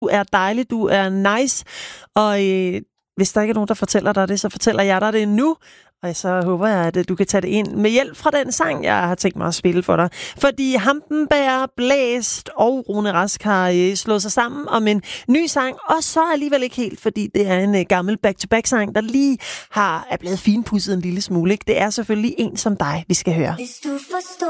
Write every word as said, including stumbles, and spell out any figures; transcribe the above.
Du er dejlig, du er nice, og øh, hvis der ikke er nogen, der fortæller dig det, så fortæller jeg dig det nu. Og så håber jeg, at du kan tage det ind med hjælp fra den sang, jeg har tænkt mig at spille for dig. Fordi Hampenberg, Blæst og Rune Rask har øh, slået sig sammen om en ny sang, og så alligevel ikke helt, fordi det er en øh, gammel back-to-back-sang, der lige har, er blevet finpudset en lille smule. Ikke? Det er selvfølgelig En som dig, vi skal høre. Hvis du forstår